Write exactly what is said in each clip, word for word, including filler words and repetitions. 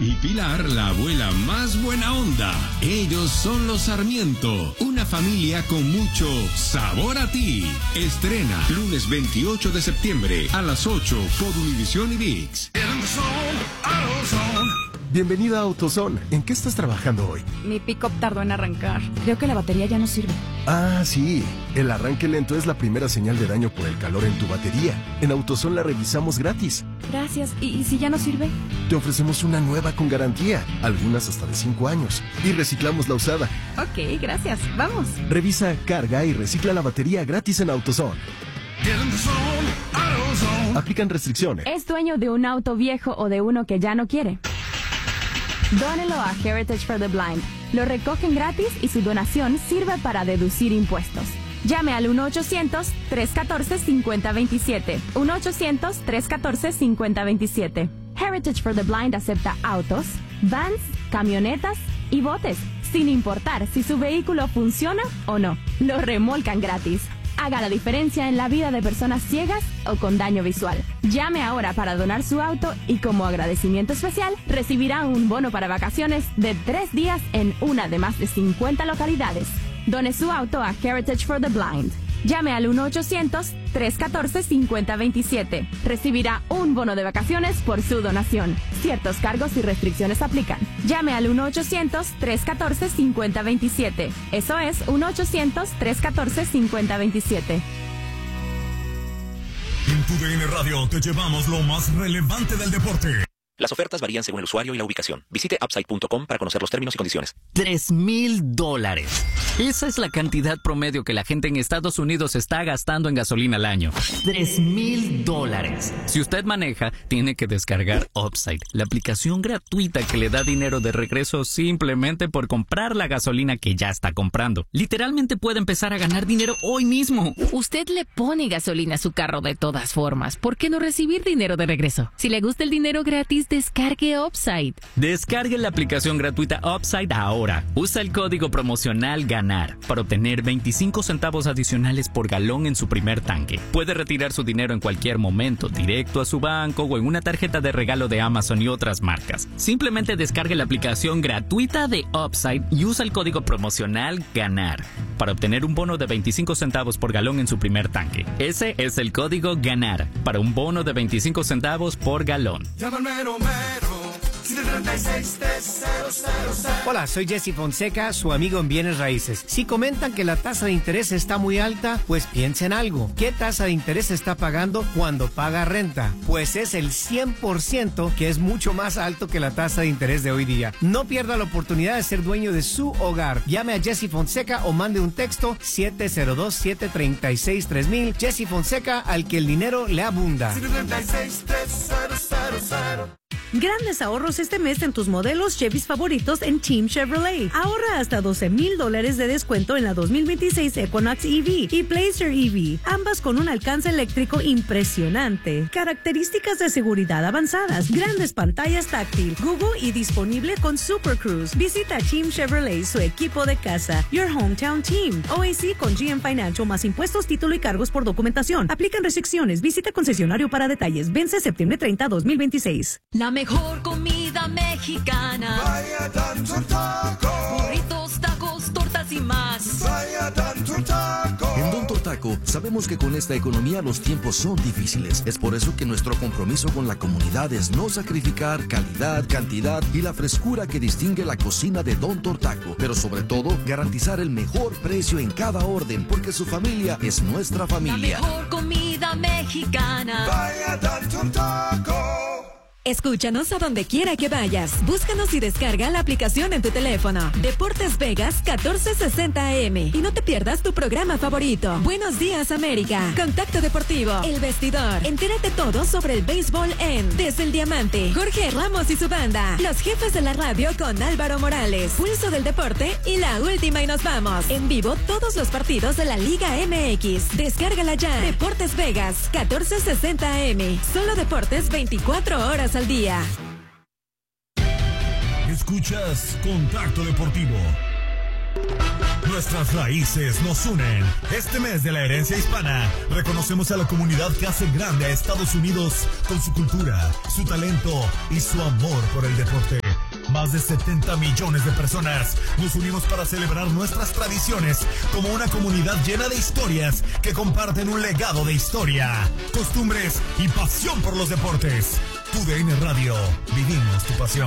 Y Pilar, la abuela más buena onda. Ellos son los Sarmiento, una familia con mucho sabor a ti. Estrena lunes veintiocho de septiembre a las ocho por Univisión y ViX. Bienvenida a AutoZone. ¿En qué estás trabajando hoy? Mi pick-up tardó en arrancar. Creo que la batería ya no sirve. Ah, sí. El arranque lento es la primera señal de daño por el calor en tu batería. En AutoZone la revisamos gratis. Gracias. ¿Y, y si ya no sirve? Te ofrecemos una nueva con garantía, algunas hasta de cinco años. Y reciclamos la usada. Ok, gracias. Vamos. Revisa, carga y recicla la batería gratis en AutoZone. Aplican restricciones. ¿Es dueño de un auto viejo o de uno que ya no quiere? Dónelo a Heritage for the Blind. Lo recogen gratis y su donación sirve para deducir impuestos. Llame al uno ochocientos, tres uno cuatro, cinco cero dos siete. uno ochocientos, tres uno cuatro, cinco cero dos siete. Heritage for the Blind acepta autos, vans, camionetas y botes, sin importar si su vehículo funciona o no. Lo remolcan gratis. Haga la diferencia en la vida de personas ciegas o con daño visual. Llame ahora para donar su auto y como agradecimiento especial recibirá un bono para vacaciones de tres días en una de más de cincuenta localidades. Done su auto a Heritage for the Blind. Llame al uno ochocientos, tres uno cuatro, cinco cero dos siete. Recibirá un bono de vacaciones por su donación. Ciertos cargos y restricciones aplican. Llame al uno ochocientos, tres uno cuatro, cinco cero dos siete. Eso es uno ochocientos, tres uno cuatro, cinco cero dos siete. En tu D N Radio te llevamos lo más relevante del deporte. Las ofertas varían según el usuario y la ubicación. Visite upside punto com para conocer los términos y condiciones. Tres mil dólares. Esa es la cantidad promedio que la gente en Estados Unidos está gastando en gasolina al año. Tres mil dólares. Si usted maneja, tiene que descargar Upside, la aplicación gratuita que le da dinero de regreso simplemente por comprar la gasolina que ya está comprando. Literalmente puede empezar a ganar dinero hoy mismo. Usted le pone gasolina a su carro de todas formas. ¿Por qué no recibir dinero de regreso? Si le gusta el dinero gratis, descargue Upside. Descargue la aplicación gratuita Upside ahora. Usa el código promocional GANAR para obtener veinticinco centavos adicionales por galón en su primer tanque. Puede retirar su dinero en cualquier momento, directo a su banco o en una tarjeta de regalo de Amazon y otras marcas. Simplemente descargue la aplicación gratuita de Upside y usa el código promocional GANAR para obtener un bono de veinticinco centavos por galón en su primer tanque. Ese es el código GANAR para un bono de veinticinco centavos por galón. Hola, soy Jesse Fonseca, su amigo en Bienes Raíces. Si comentan que la tasa de interés está muy alta, pues piensa en algo. ¿Qué tasa de interés está pagando cuando paga renta? Pues es el cien por ciento, que es mucho más alto que la tasa de interés de hoy día. No pierda la oportunidad de ser dueño de su hogar. Llame a Jesse Fonseca o mande un texto siete cero dos, siete tres seis, tres mil. Jesse Fonseca, al que el dinero le abunda. Grandes ahorros este mes en tus modelos Chevys favoritos en Team Chevrolet. Ahorra hasta doce mil dólares de descuento en la dos mil veintiséis Equinox E V y Blazer E V, ambas con un alcance eléctrico impresionante. Características de seguridad avanzadas, grandes pantallas táctil, Google y disponible con Super Cruise. Visita Team Chevrolet, su equipo de casa. Your Hometown Team. O A C con G M Financial más impuestos, título y cargos por documentación. Aplican restricciones. Visita concesionario para detalles. Vence septiembre treinta, dos mil veintiséis. La mejor comida mexicana. Vaya Don Taco. Burritos, tacos, tortas y más. Vaya Don Taco. En Don Taco sabemos que con esta economía los tiempos son difíciles. Es por eso que nuestro compromiso con la comunidad es no sacrificar calidad, cantidad y la frescura que distingue la cocina de Don Taco. Pero sobre todo, garantizar el mejor precio en cada orden, porque su familia es nuestra familia. La mejor comida mexicana. Vaya Don Taco. Escúchanos a donde quiera que vayas. Búscanos y descarga la aplicación en tu teléfono. Deportes Vegas catorce sesenta A M. Y no te pierdas tu programa favorito. Buenos días, América. Contacto Deportivo. El Vestidor. Entérate todo sobre el béisbol en Desde el Diamante. Jorge Ramos y su banda. Los jefes de la radio con Álvaro Morales. Pulso del Deporte y la última y nos vamos. En vivo todos los partidos de la Liga M X. Descárgala ya. Deportes Vegas catorce sesenta A M. Solo deportes veinticuatro horas al día. Escuchas Contacto Deportivo. Nuestras raíces nos unen. Este mes de la herencia hispana, reconocemos a la comunidad que hace grande a Estados Unidos con su cultura, su talento y su amor por el deporte. Más de setenta millones de personas nos unimos para celebrar nuestras tradiciones como una comunidad llena de historias que comparten un legado de historia, costumbres y pasión por los deportes. Tu D N Radio, vivimos tu pasión.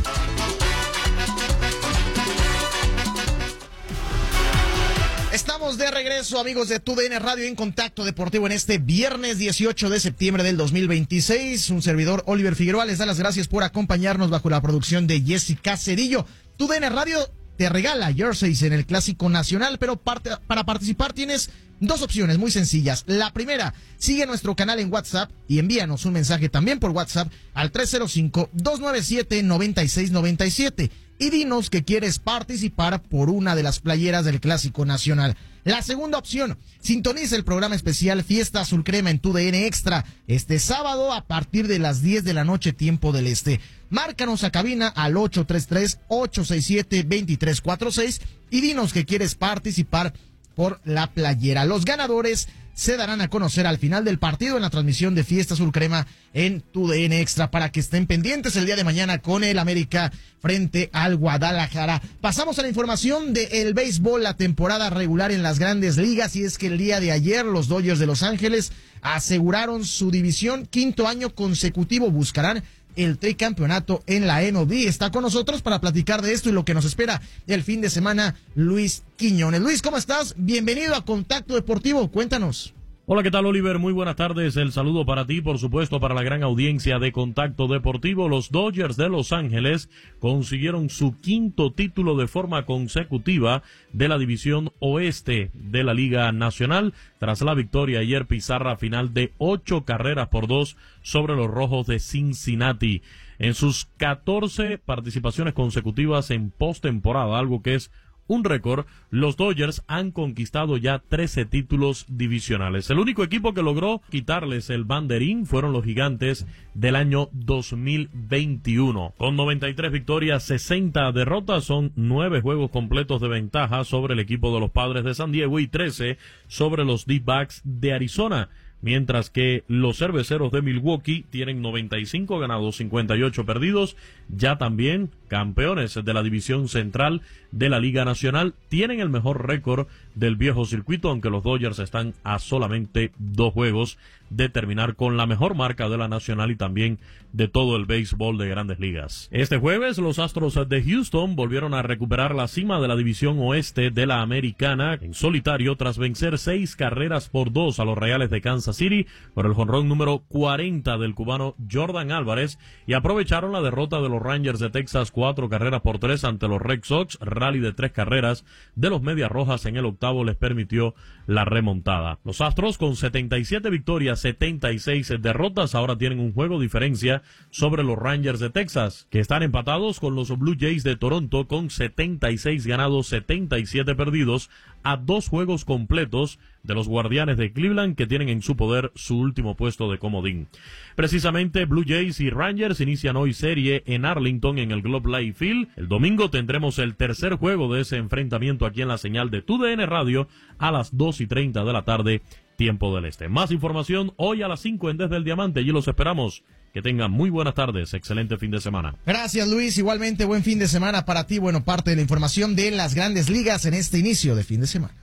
Estamos de regreso, amigos de Tu D N Radio, en Contacto Deportivo en este viernes dieciocho de septiembre del dos mil veintiséis. Un servidor, Oliver Figueroa, les da las gracias por acompañarnos bajo la producción de Jessica Cedillo. Tu D N Radio te regala jerseys en el Clásico Nacional, pero parte, para participar tienes dos opciones muy sencillas. La primera, sigue nuestro canal en WhatsApp y envíanos un mensaje también por WhatsApp al tres cero cinco, dos nueve siete, nueve seis nueve siete y dinos que quieres participar por una de las playeras del Clásico Nacional. La segunda opción, sintoniza el programa especial Fiesta Azul Crema en Tu D N Extra este sábado a partir de las diez de la noche, tiempo del este. Márcanos a cabina al ocho tres tres, ocho seis siete, dos tres cuatro seis y dinos que quieres participar por la playera. Los ganadores se darán a conocer al final del partido en la transmisión de Fiesta Azul Crema en Tu D N Extra, para que estén pendientes el día de mañana con el América frente al Guadalajara. Pasamos a la información del béisbol, la temporada regular en las Grandes Ligas, y es que el día de ayer los Dodgers de Los Ángeles aseguraron su división, quinto año consecutivo buscarán el tricampeonato en la M L B. Está con nosotros para platicar de esto y lo que nos espera el fin de semana, Luis Quiñones. Luis, ¿cómo estás? Bienvenido a Contacto Deportivo, cuéntanos. Hola, ¿qué tal, Oliver? Muy buenas tardes. El saludo para ti, por supuesto, para la gran audiencia de Contacto Deportivo. Los Dodgers de Los Ángeles consiguieron su quinto título de forma consecutiva de la división oeste de la Liga Nacional, tras la victoria ayer pizarra final de ocho carreras por dos sobre los Rojos de Cincinnati. En sus catorce participaciones consecutivas en postemporada, algo que es un récord, los Dodgers han conquistado ya trece títulos divisionales. El único equipo que logró quitarles el banderín fueron los Gigantes del año dos mil veintiuno. Con noventa y tres victorias, sesenta derrotas, son nueve juegos completos de ventaja sobre el equipo de los Padres de San Diego y trece sobre los D-backs de Arizona. Mientras que los Cerveceros de Milwaukee tienen noventa y cinco ganados, cincuenta y ocho perdidos, ya también campeones de la división central de la Liga Nacional, tienen el mejor récord del viejo circuito, aunque los Dodgers están a solamente dos juegos de terminar con la mejor marca de la Nacional y también de todo el béisbol de Grandes Ligas. Este jueves, los Astros de Houston volvieron a recuperar la cima de la división oeste de la Americana en solitario tras vencer seis carreras por dos a los Reales de Kansas City por el jonrón número cuarenta del cubano Jordan Álvarez, y aprovecharon la derrota de los Rangers de Texas cuatro carreras por tres ante los Red Sox. Rally de tres carreras de los Medias Rojas en el octavo les permitió la remontada. Los Astros, con setenta y siete victorias, setenta y seis derrotas, ahora tienen un juego de diferencia sobre los Rangers de Texas, que están empatados con los Blue Jays de Toronto con setenta y seis ganados, setenta y siete perdidos, a dos juegos completos de los Guardianes de Cleveland, que tienen en su poder su último puesto de comodín. Precisamente, Blue Jays y Rangers inician hoy serie en Arlington en el Globe Life Field. El domingo tendremos el tercer juego de ese enfrentamiento aquí en la señal de Tu D N Radio a las dos y treinta de la tarde, tiempo del este. Más información hoy a las cinco en Desde el Diamante. Allí los esperamos. Que tengan muy buenas tardes, excelente fin de semana. Gracias, Luis, igualmente buen fin de semana para ti. Bueno, parte de la información de las Grandes Ligas en este inicio de fin de semana.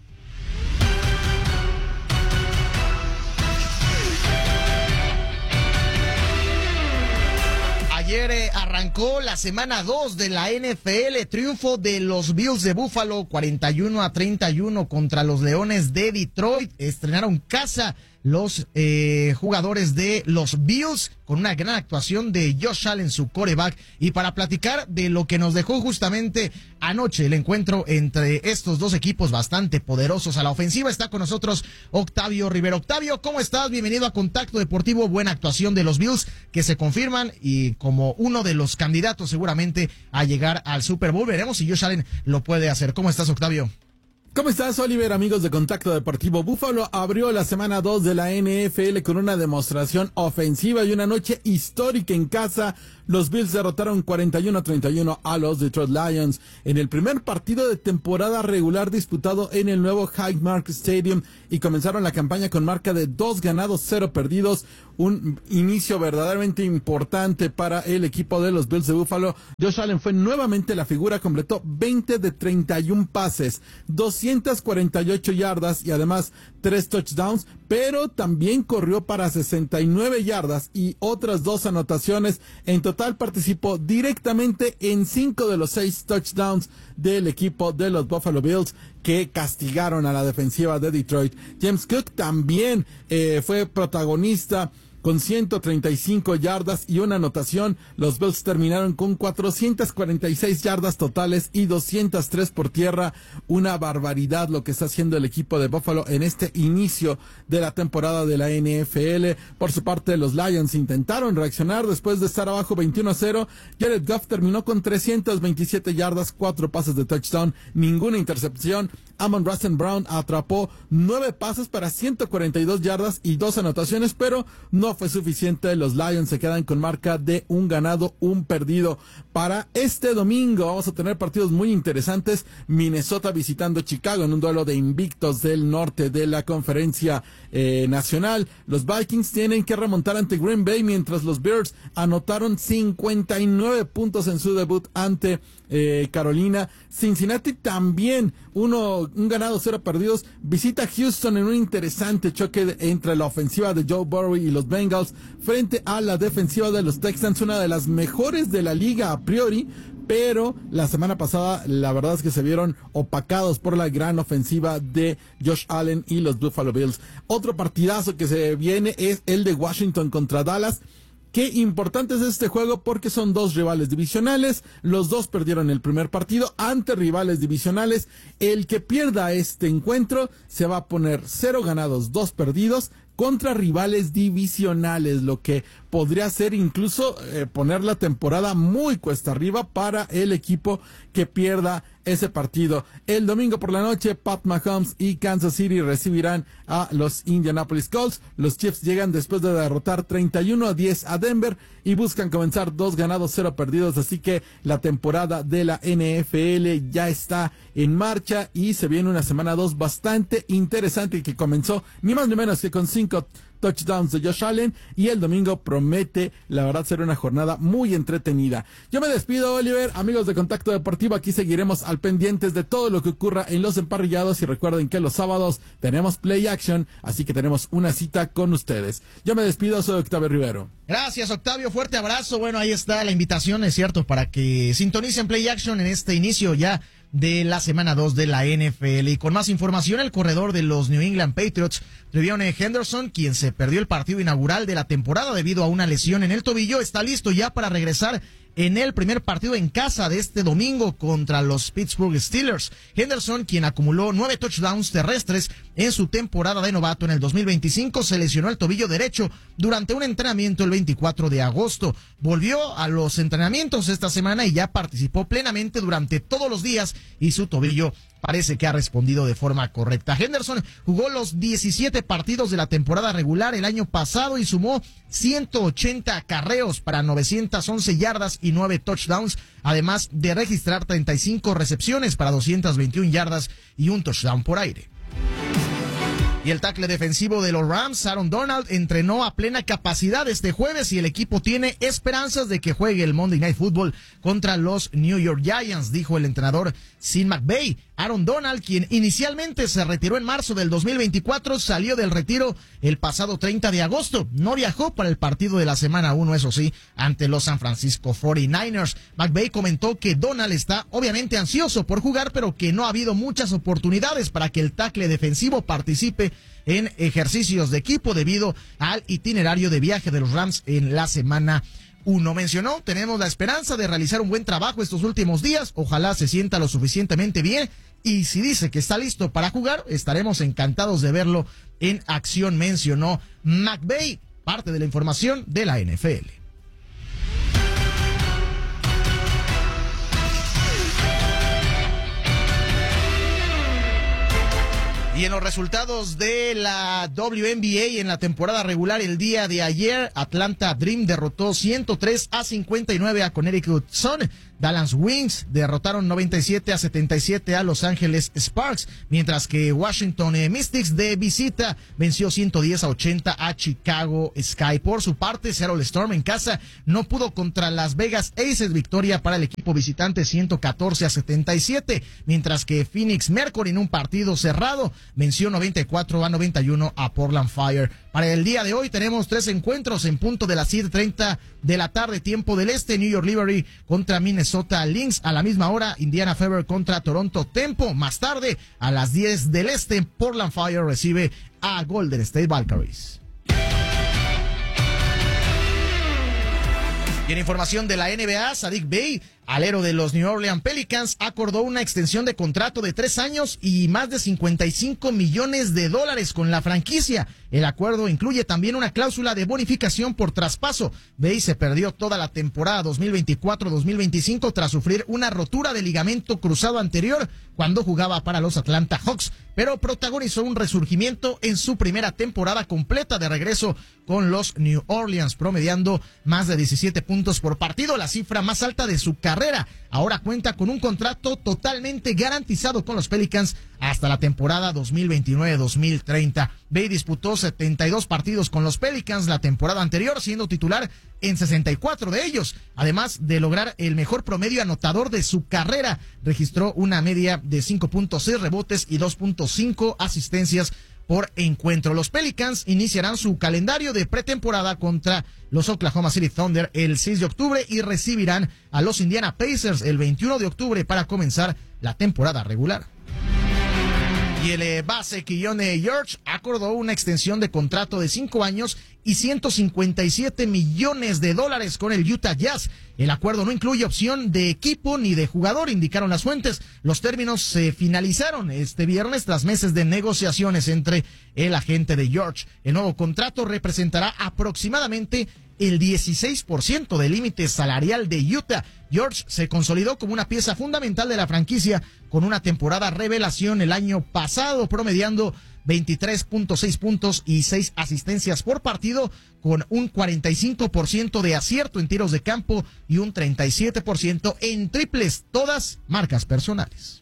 Ayer eh, arrancó la semana dos de la N F L, triunfo de los Bills de Buffalo, cuarenta y uno a treinta y uno contra los Leones de Detroit. Estrenaron casa los eh, jugadores de los Bills con una gran actuación de Josh Allen, su quarterback. Y para platicar de lo que nos dejó justamente anoche el encuentro entre estos dos equipos bastante poderosos a la ofensiva, está con nosotros Octavio Rivera. Octavio, ¿cómo estás? Bienvenido a Contacto Deportivo. Buena actuación de los Bills, que se confirman y como uno de los candidatos seguramente a llegar al Super Bowl. Veremos si Josh Allen lo puede hacer. ¿Cómo estás, Octavio? ¿Cómo estás, Oliver? Amigos de Contacto Deportivo. Buffalo abrió la semana dos de la N F L con una demostración ofensiva y una noche histórica en casa los Bills derrotaron cuarenta y uno a treinta y uno a los Detroit Lions en el primer partido de temporada regular disputado en el nuevo Highmark Stadium y comenzaron la campaña con marca de dos ganados, cero perdidos. Un inicio verdaderamente importante para el equipo de los Bills de Buffalo. Josh Allen fue nuevamente la figura, completó veinte de treinta y uno pases, doscientas cuarenta y ocho yardas y además tres touchdowns, pero también corrió para sesenta y nueve yardas y otras dos anotaciones. En total participó directamente en cinco de los seis touchdowns del equipo de los Buffalo Bills, que castigaron a la defensiva de Detroit. James Cook también eh, fue protagonista con ciento treinta y cinco yardas y una anotación. Los Bills terminaron con cuatrocientas cuarenta y seis yardas totales y doscientas tres por tierra. Una barbaridad lo que está haciendo el equipo de Buffalo en este inicio de la temporada de la N F L. Por su parte, los Lions intentaron reaccionar después de estar abajo veintiuno a cero. Jared Goff terminó con trescientas veintisiete yardas, cuatro pases de touchdown, ninguna intercepción. Amon-Ra Saint Brown atrapó nueve pases para ciento cuarenta y dos yardas y dos anotaciones, pero no fue suficiente. Los Lions se quedan con marca de un ganado, un perdido. Para este domingo vamos a tener partidos muy interesantes. Minnesota visitando Chicago en un duelo de invictos del norte de la conferencia eh, nacional. Los Vikings tienen que remontar ante Green Bay, mientras los Bears anotaron cincuenta y nueve puntos en su debut ante eh, Carolina. Cincinnati también uno, un ganado, cero perdidos. Visita Houston en un interesante choque entre la ofensiva de Joe Burrow y los Bengals frente a la defensiva de los Texans, una de las mejores de la liga a priori, pero la semana pasada la verdad es que se vieron opacados por la gran ofensiva de Josh Allen y los Buffalo Bills. Otro partidazo que se viene es el de Washington contra Dallas. Qué importante es este juego porque son dos rivales divisionales. Los dos perdieron el primer partido ante rivales divisionales. El que pierda este encuentro se va a poner cero ganados, dos perdidos contra rivales divisionales, lo que podría ser incluso eh, poner la temporada muy cuesta arriba para el equipo que pierda ese partido. El domingo por la noche, Pat Mahomes y Kansas City recibirán a los Indianapolis Colts. Los Chiefs llegan después de derrotar treinta y uno a diez a Denver y buscan comenzar dos ganados, cero perdidos, así que la temporada de la N F L ya está en marcha y se viene una semana dos bastante interesante que comenzó ni más ni menos que con cinco touchdowns de Josh Allen, y el domingo promete, la verdad, ser una jornada muy entretenida. Yo me despido, Oliver. Amigos de Contacto Deportivo, aquí seguiremos al pendientes de todo lo que ocurra en los emparrillados, y recuerden que los sábados tenemos Play Action, así que tenemos una cita con ustedes. Yo me despido, soy Octavio Rivero. Gracias, Octavio, fuerte abrazo. Bueno, ahí está la invitación, es cierto, para que sintonicen Play Action en este inicio ya de la semana dos de la N F L. Y con más información, el corredor de los New England Patriots, Trevion Henderson, quien se perdió el partido inaugural de la temporada debido a una lesión en el tobillo, está listo ya para regresar en el primer partido en casa de este domingo contra los Pittsburgh Steelers. Henderson, quien acumuló nueve touchdowns terrestres en su temporada de novato en el dos mil veinticinco, se lesionó el tobillo derecho durante un entrenamiento el veinticuatro de agosto. Volvió a los entrenamientos esta semana y ya participó plenamente durante todos los días, y su tobillo parece que ha respondido de forma correcta. Henderson jugó los diecisiete partidos de la temporada regular el año pasado y sumó ciento ochenta acarreos para novecientas once yardas y nueve touchdowns, además de registrar treinta y cinco recepciones para doscientas veintiuna yardas y un touchdown por aire. Y el tackle defensivo de los Rams, Aaron Donald, entrenó a plena capacidad este jueves y el equipo tiene esperanzas de que juegue el Monday Night Football contra los New York Giants, dijo el entrenador Sean McVay. Aaron Donald, quien inicialmente se retiró en marzo del dos mil veinticuatro, salió del retiro el pasado treinta de agosto. No viajó para el partido de la semana uno, eso sí, ante los San Francisco cuarenta y nueve ers. McVay comentó que Donald está obviamente ansioso por jugar, pero que no ha habido muchas oportunidades para que el tackle defensivo participe en ejercicios de equipo debido al itinerario de viaje de los Rams en la semana uno. Mencionó, tenemos la esperanza de realizar un buen trabajo estos últimos días, ojalá se sienta lo suficientemente bien, y si dice que está listo para jugar, estaremos encantados de verlo en acción, mencionó McVay. Parte de la información de la N F L. Y Y en los resultados de la W N B A en la temporada regular el día de ayer, Atlanta Dream derrotó ciento tres a cincuenta y nueve a Connecticut Sun. Dallas Wings derrotaron noventa y siete a setenta y siete a Los Ángeles Sparks, mientras que Washington eh, Mystics de visita venció ciento diez a ochenta a Chicago Sky. Por su parte, Seattle Storm en casa no pudo contra Las Vegas Aces, victoria para el equipo visitante ciento catorce a setenta y siete, mientras que Phoenix Mercury en un partido cerrado venció noventa y cuatro a noventa y uno a Portland Fire. Para el día de hoy tenemos tres encuentros en punto de las siete treinta de la tarde, tiempo del este. New York Liberty contra Minnesota Lynx. A la misma hora, Indiana Fever contra Toronto Tempo. Más tarde, a las diez del este, Portland Fire recibe a Golden State Valkyries. Y en información de la N B A, Saddiq Bey, alero de los New Orleans Pelicans, acordó una extensión de contrato de tres años y más de cincuenta y cinco millones de dólares con la franquicia. El acuerdo incluye también una cláusula de bonificación por traspaso. Bey se perdió toda la temporada dos mil veinticuatro dos mil veinticinco tras sufrir una rotura de ligamento cruzado anterior cuando jugaba para los Atlanta Hawks, pero protagonizó un resurgimiento en su primera temporada completa de regreso con los New Orleans, promediando más de diecisiete puntos por partido, la cifra más alta de su carrera. Ahora cuenta con un contrato totalmente garantizado con los Pelicans hasta la temporada dos mil veintinueve dos mil treinta. Bey disputó setenta y dos partidos con los Pelicans la temporada anterior, siendo titular en sesenta y cuatro de ellos. Además de lograr el mejor promedio anotador de su carrera, registró una media de cinco punto seis rebotes y dos punto cinco asistencias por encuentro. Los Pelicans iniciarán su calendario de pretemporada contra los Oklahoma City Thunder el seis de octubre y recibirán a los Indiana Pacers el veintiuno de octubre para comenzar la temporada regular. Y el eh, base Keontae George acordó una extensión de contrato de cinco años y ciento cincuenta y siete millones de dólares con el Utah Jazz. El acuerdo no incluye opción de equipo ni de jugador, indicaron las fuentes. Los términos se finalizaron este viernes tras meses de negociaciones entre el agente de George. El nuevo contrato representará aproximadamente el dieciséis por ciento del límite salarial de Utah. George se consolidó como una pieza fundamental de la franquicia con una temporada revelación el año pasado, promediando veintitrés punto seis puntos y seis asistencias por partido, con un cuarenta y cinco por ciento de acierto en tiros de campo y un treinta y siete por ciento en triples, todas marcas personales.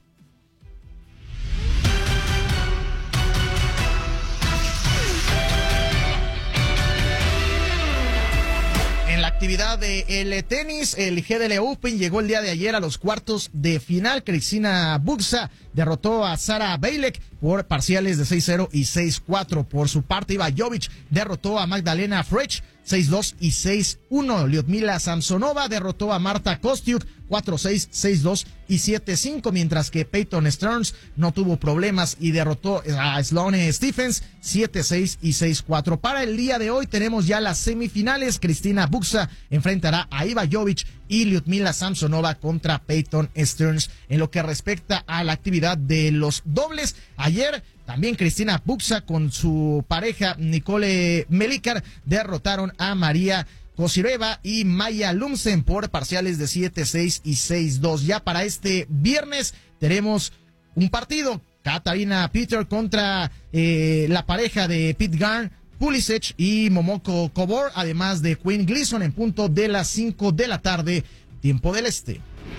En la actividad del tenis, el G D L Open llegó el día de ayer a los cuartos de final. Kristina Buxa derrotó a Sara Bejlek por parciales de seis cero y seis cuatro. Por su parte, Iva Jovic derrotó a Magdalena Frech seis dos y seis uno. Lyudmila Samsonova derrotó a Marta Kostyuk cuatro seis, seis dos y siete cinco, mientras que Peyton Stearns no tuvo problemas y derrotó a Sloane Stephens siete seis y seis cuatro. Para el día de hoy tenemos ya las semifinales. Kristina Buxa enfrentará a Iva Jovic y Lyudmila Samsonova contra Peyton Stearns. En lo que respecta a la actividad de los dobles, ayer también Kristina Buxa con su pareja Nicole Melikar derrotaron a María Kosireva y Maya Lumsen por parciales de siete seis y seis dos. Ya para este viernes tenemos un partido, Katarina Peter contra eh, la pareja de Pete Garn, Pulisic y Momoko Kobor, además de Quinn Gleason en punto de las cinco de la tarde, tiempo del este.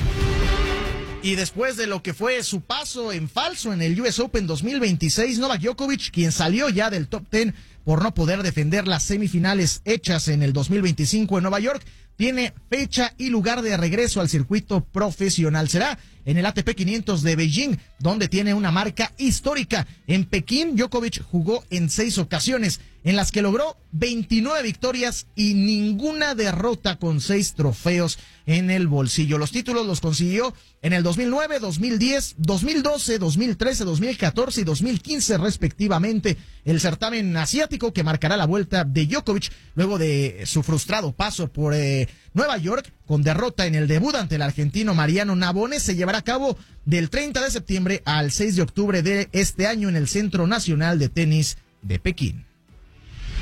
Y después de lo que fue su paso en falso en el U S Open dos mil veintiséis, Novak Djokovic, quien salió ya del top diez por no poder defender las semifinales hechas en el dos mil veinticinco en Nueva York, tiene fecha y lugar de regreso al circuito profesional. Será en el A T P quinientos de Beijing, donde tiene una marca histórica. En Pekín, Djokovic jugó en seis ocasiones, en las que logró veintinueve victorias y ninguna derrota, con seis trofeos en el bolsillo. Los títulos los consiguió en el dos mil nueve, dos mil diez, dos mil doce, dos mil trece, dos mil catorce y dos mil quince respectivamente. El certamen asiático que marcará la vuelta de Djokovic luego de su frustrado paso por eh, Nueva York con derrota en el debut ante el argentino Mariano Navone se llevará a cabo del treinta de septiembre al seis de octubre de este año en el Centro Nacional de Tenis de Pekín.